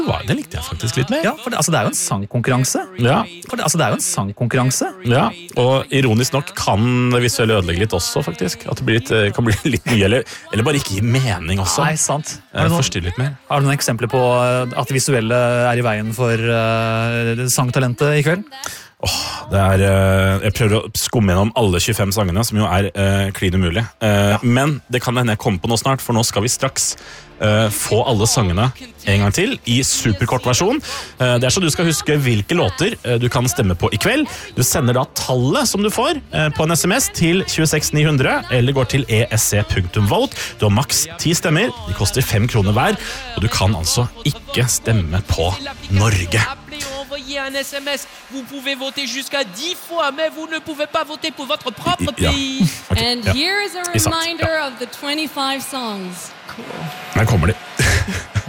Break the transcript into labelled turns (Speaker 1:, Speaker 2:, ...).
Speaker 1: Den likte jeg faktisk litt mer.
Speaker 2: Ja, for det er jo en sangkonkurranse.
Speaker 1: Ja.
Speaker 2: Det er jo en sangkonkurranse.
Speaker 1: Ja, og ironisk nok kan det visuelle ødelegge litt også, faktisk. At det kan bli litt mye, eller bare ikke gi mening også.
Speaker 2: Nei, sant.
Speaker 1: Forstyrre litt mer.
Speaker 2: Har du noen eksempler på at det visuelle er i veien for sangtalentet i kveld?
Speaker 1: Jeg prøver å skumme gjennom alle 25 sangene, som jo er klin umulig. Men det kan hende jeg kommer på noe snart, for nå skal vi straks få alle sangene en gang til i superkort versjon. Det så du skal huske hvilke låter du kan stemme på i kveld. Du sender da tallet som du får på en SMS til 26900, eller går til esc.vote. Du har maks 10 stemmer, de koster 5 kroner hver, og du kan altså ikke stemme på Norge.
Speaker 3: Envoyez un SMS, vous pouvez voter jusqu'à 10 fois, mais vous ne pouvez pas voter pour votre propre pays.
Speaker 4: And here's a reminder of the 25 songs.
Speaker 1: Her kommer de.